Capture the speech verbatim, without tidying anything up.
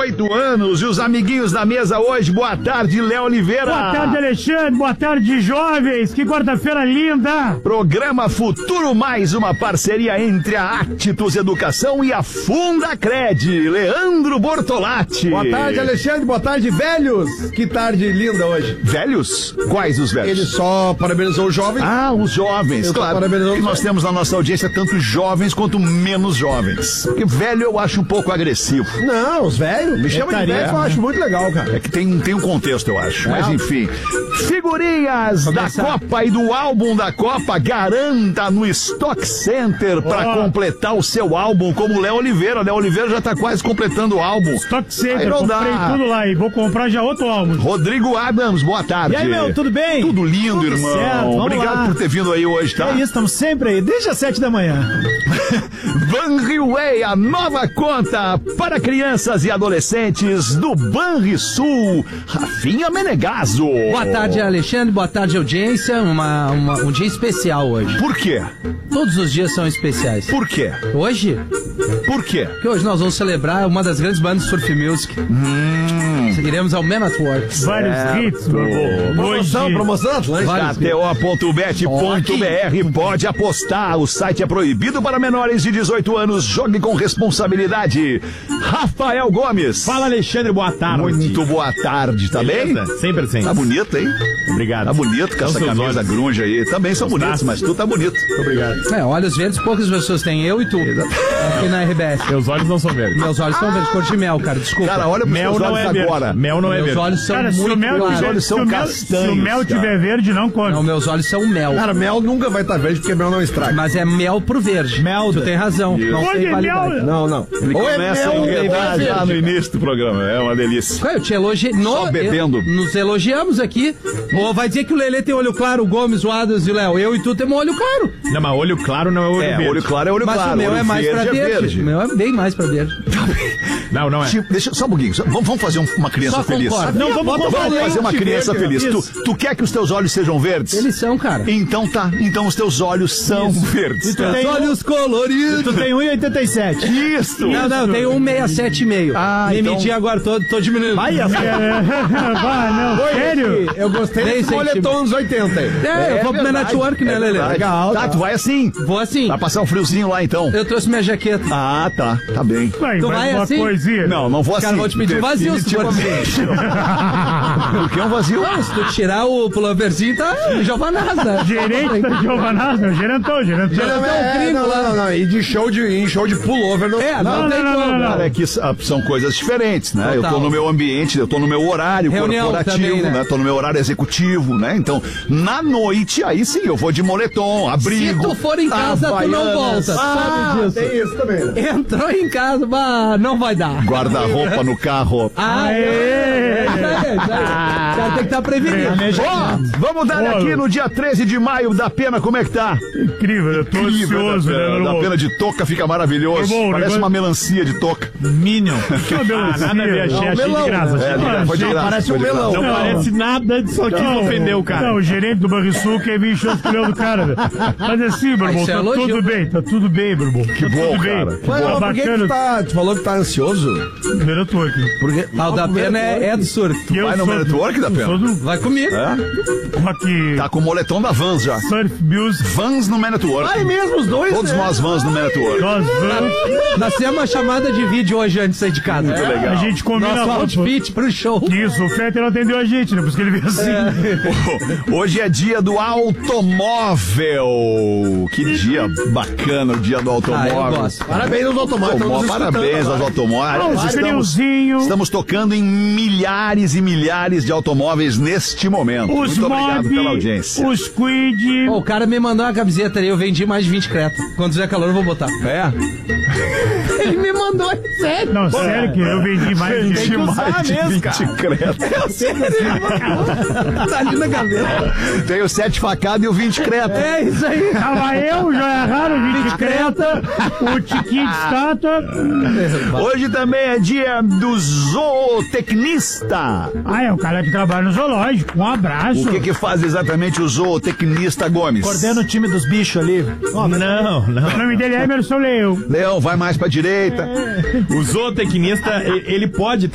oito anos. E os amiguinhos da mesa hoje, boa tarde, Léo Oliveira. Boa tarde, Alexandre, boa tarde, jovens. Que quarta-feira linda. Programa Futuro Mais, uma parceria entre a Actitus Educação e a Fundacred. Leandro Bortolatti. Boa tarde, Alexandre, boa tarde, velhos. Que tarde linda hoje. Velhos? Quais os velhos? Ele só parabenizou os jovens. Ah, os jovens, Eu claro. Que nós temos na nossa audiência tanto jovens quanto menos jovens. Porque velho eu acho um pouco agressivo. Não, os velhos. Me chama de velho, eu acho muito legal, cara. É que tem, tem um contexto, eu acho. Mas enfim. Figurinhas da Copa e do álbum da Copa. Garanta no Stock Center pra Oh. completar o seu álbum, como o Léo Oliveira. Léo Oliveira já tá quase completando o álbum. Stock Center, Aí não comprei dá. tudo lá e vou comprar já outro álbum. Rodrigo Adams, boa tarde. E aí, meu, tudo bem? Tudo lindo, Tudo irmão. certo, vamos Obrigado lá. por ter vindo aí hoje, tá? É isso, estamos sempre aí, desde as sete da manhã. Banriway, a nova conta para crianças e adolescentes do Banrisul. Rafinha Menegaso. Boa tarde, Alexandre. Boa tarde, audiência. Uma, uma- um dia especial hoje. Por quê? Todos os dias são especiais. Por quê? Hoje? Por quê? Porque hoje nós vamos celebrar uma das grandes bandas de surf music. Hum. Seguiremos ao Man at Work. Vários hits, meu irmão. Promoção, Hoje... promoção, Atlântica. Vários K T O ponto bet ponto B R pode apostar. O site é proibido para menores de dezoito anos. Jogue com responsabilidade. Rafael Gomes. Fala, Alexandre, boa tarde. Muito boa tarde, tá bem? Sem presente. Tá bonito, hein? Obrigado. Tá bonito com São essa seus camisa olhos. grunge aí. Também são bonitos, mas tu tá bonito. Obrigado. É, olhos verdes, poucas pessoas têm. Eu e tu. Aqui na R B S. Meus olhos não são verdes. Meus olhos são verdes, cor de mel, cara. Desculpa. Cara, olha pros Mel seus não olhos é verde. agora. Mel não é Meus verde. olhos são Cara, se o muito mel claros. tiver, olhos são se o mel- castanhos, se o mel cara. tiver verde, não come. Não, meus olhos são mel. Cara, mel nunca vai estar verde porque mel não estraga. Mas é mel pro verde. Mel. Tu tem razão. Não Olha, tem qualidade. mel- Não, não. Ele Ou é começa mel, a ou é enredar verde. já no início do programa. É uma delícia. Ué, eu te elogiei. No, Só bebendo. eu- nos elogiamos aqui. Ou vai dizer que o Lelê tem olho claro, o Gomes, o Adams e o Léo. Eu e tu temos olho claro. Não, mas olho claro não é olho É, verde. olho claro é olho Mas claro. o meu olho é mais pra verde verde. é verde. O meu é bem mais pra verde. Não, não é. Tipo, deixa só um pouquinho. só- Vamos, vamos fazer um- uma criança Só feliz. concordo. Não, vamos Vamos comprar fazer uma lente criança verde, feliz. isso. Tu, tu quer que os teus olhos sejam verdes? Eles são, cara. Então tá. Então os teus olhos são verdes. tu tem olhos coloridos. Tu tem um e oitenta e sete. Isso. Não, não, eu tenho um sessenta e sete e meio. Ah, Me então- medi agora, tô, tô diminuindo. Vai, É, Vai, não, sério? Eu gostei Dez desse moletom dos oitenta aí. É, eu vou pro meu verdade, network, né, é Lelê? verdade. Legal, Tá, tá. tu vai assim. Vou assim. Vai passar um friozinho lá então. Eu trouxe minha jaqueta. Ah, tá. Tá bem. Vai, Tu vai vai uma assim? coisinha. Não, não vou assim. Cara, vou te pedir um vazio, se for assim. Por que um vazio? Não, se tu tirar o pulloverzinho, tá jovanada. Gerente da Giovanaz, meu, gerentão, gerentão. Gerentão. É, gringo não, lá. não, não, não. E de show de, em show de pullover não. É, Não, não, tem não, não, como. não, Cara, é que ah, são coisas diferentes, né? Eu tô Total. no meu ambiente, eu tô no meu horário Reunião corporativo, também, né? né? Tô no meu horário executivo, né? Então, na noite, aí sim, eu vou de moletom, abrigo. Se tu for em casa, tu não havaianas. volta. Ah, Sabe disso. tem isso também. né? Entrou em casa, bah, não vai dar. Guarda-roupa no carro. Ah, Aê! é, isso aí, isso aí. O cara tem que estar prevenido. Ó, vamos dar Ô, aqui no dia treze de maio da Pena, como é que tá? Incrível, eu tô Incrível, ansioso, da né, pena, meu da irmão? pena de touca fica maravilhoso. Meu irmão, Parece negócio- uma melancia de touca. Minion. Que uma melancia. Ah, nada a ver, achei, Não, achei melão, de graça. É, achei. de- foi de graça. Parece foi um de graça. melão. Não Não. parece nada, só quis Não, ofender o cara. Não, o gerente do Banrisul quer vir encher os pneu do cara, velho. Mas assim, meu irmão, Isso é tá elogio. tudo bem, tá tudo bem, meu irmão. Que tá bom, tudo cara, bem. que Mas Tá não, por que que bacana. tu, tá, tu falou que tá ansioso? Eu tô aqui. Porque Ah, o da pena é, é do surf. E eu Vai no sou- network da Pena? Sou do Vai comigo. É? rock Tá com o moletom da Vans já. surf music. Vans no Man Network. Ai, mesmo os dois, Todos né? nós Vans no Man Network. Nós vamos, Nós temos uma chamada de vídeo hoje antes de sair de casa. Muito legal. a gente combina Nosso a roupa. outfit pro show. Isso, o Fetter não atendeu a gente, né? Por isso que ele veio assim. Hoje é dia do automóvel. Que dia bacana o dia do automóvel. Ah, eu gosto. Parabéns aos automóveis. Automó- estamos Parabéns escutando aos lá. automóveis. Ah, Aliás, o estamos, pneuzinho. estamos tocando em milhares e milhares de automóveis neste momento. Os Muito obrigado Mob, pela audiência. os Quid. Pô, o cara me mandou uma camiseta ali, eu vendi mais de vinte creta. Quando tiver calor, eu vou botar. É? Ele me mandou, é sério. Não, sério que eu vendi mais de Vendi mais de vinte creta. Tá ali na gaveta. Tem o sete facado e o vinte creta. É isso aí. Tava eu, já erraram, o vinte creta, o Tiquinho de estátua. Hoje também é dia do zootecnista. Ah, é o cara que trabalha no zoológico. Um abraço. O que que faz exatamente o zootecnista, Gomes? Coordena o time dos bichos ali. Não, não. O nome dele é Emerson Leão. Leão, vai mais pra direita. O zootecnista, ele ele pode